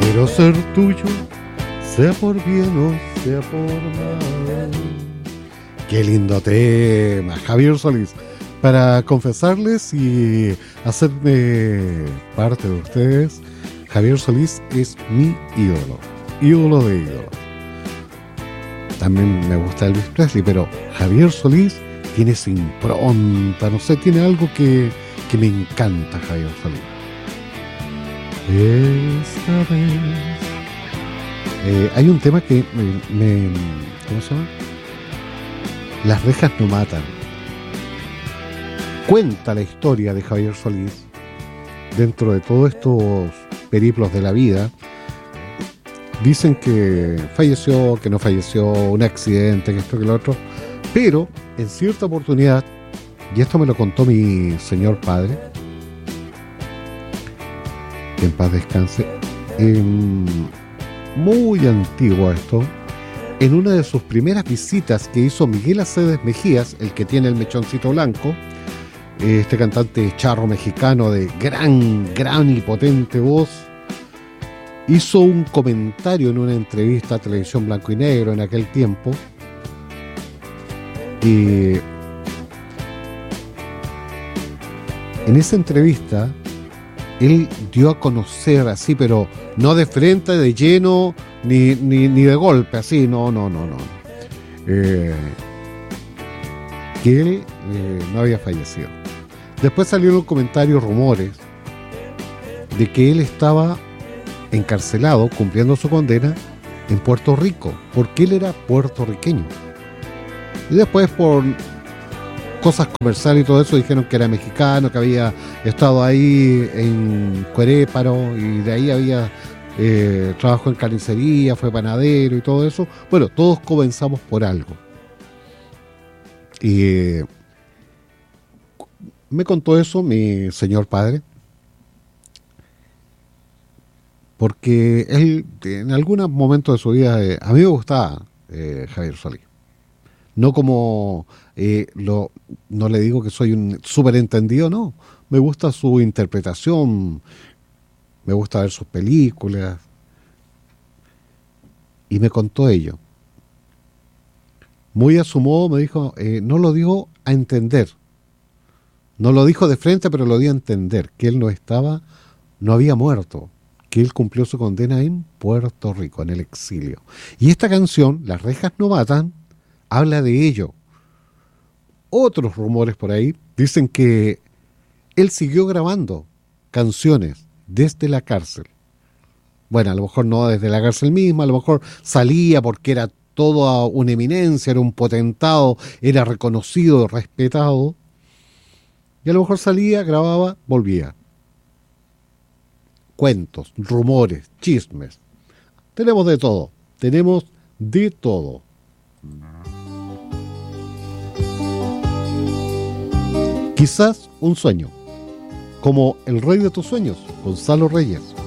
Quiero ser tuyo, sea por bien o sea por mal. Qué lindo tema, Javier Solís. Para confesarles y hacerme parte de ustedes, Javier Solís es mi ídolo de ídolos. También me gusta Elvis Presley, pero Javier Solís tiene esa impronta, no sé, tiene algo que me encanta, Javier Solís. Esta vez hay un tema que ¿cómo se llama? Las rejas no matan. Cuenta la historia de Javier Solís dentro de todos estos periplos de la vida. Dicen que falleció, que no falleció, un accidente, que esto, que lo otro, pero en cierta oportunidad, y esto me lo contó mi señor padre, que en paz descanse, muy antiguo esto, en una de sus primeras visitas que hizo Miguel Aceves Mejías, el que tiene el mechoncito blanco, este cantante charro mexicano de gran y potente voz, hizo un comentario en una entrevista a Televisión Blanco y Negro en aquel tiempo, y en esa entrevista él dio a conocer así, pero no de frente, de lleno, ni de golpe, así, no. Que él no había fallecido. Después salieron comentarios, rumores, de que él estaba encarcelado, cumpliendo su condena, en Puerto Rico, porque él era puertorriqueño. Y después, por cosas comerciales y todo eso, dijeron que era mexicano, que había estado ahí en Querétaro, y de ahí había trabajó en carnicería, fue panadero y todo eso. Bueno, todos comenzamos por algo. Y me contó eso mi señor padre, porque él en algún momento de su vida, a mí me gustaba Javier Solís. No como no le digo que soy un súper entendido, no. Me gusta su interpretación, me gusta ver sus películas. Y me contó ello. Muy a su modo me dijo, no lo dio a entender. No lo dijo de frente, pero lo dio a entender, que él no había muerto, que él cumplió su condena en Puerto Rico, en el exilio. Y esta canción, Las rejas no matan, habla de ello. Otros rumores por ahí dicen que él siguió grabando canciones desde la cárcel. Bueno, a lo mejor no desde la cárcel misma, a lo mejor salía porque era toda una eminencia, era un potentado, era reconocido, respetado. Y a lo mejor salía, grababa, volvía. Cuentos, rumores, chismes. Tenemos de todo. Quizás un sueño, como el rey de tus sueños, Gonzalo Reyes.